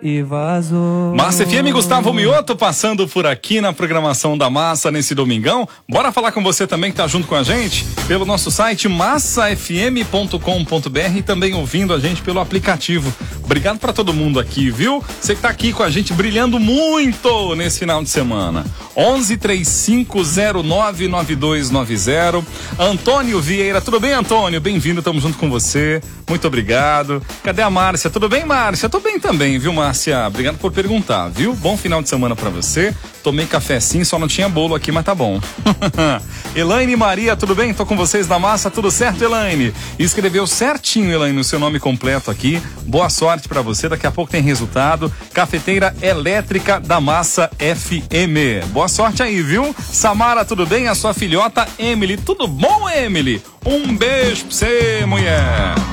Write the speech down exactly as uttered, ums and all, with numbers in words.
E vazou. Massa F M, Gustavo Mioto passando por aqui na programação da Massa nesse domingão. Bora falar com você também que tá junto com a gente pelo nosso site massa f m ponto com ponto b r e também ouvindo a gente pelo aplicativo. Obrigado pra todo mundo aqui, viu? Você que tá aqui com a gente brilhando muito nesse final de semana. onze, trinta e cinco, zero nove, nove dois nove zero. Antônio Vieira, tudo bem, Antônio? Bem-vindo, tamo junto com você. Muito obrigado. Cadê a Márcia? Tudo bem, Márcia? Tô bem também, viu, Márcia? Obrigado por perguntar, viu? Bom final de semana pra você. Tomei café sim, só não tinha bolo aqui, mas tá bom. Elaine Maria, tudo bem? Tô com vocês da Massa, tudo certo, Elaine? Escreveu certinho, Elaine, o seu nome completo aqui. Boa sorte pra você, daqui a pouco tem resultado. Cafeteira Elétrica da Massa F M. Boa sorte aí, viu? Samara, tudo bem? A sua filhota Emily, tudo bom, Emily? Um beijo pra você, mulher.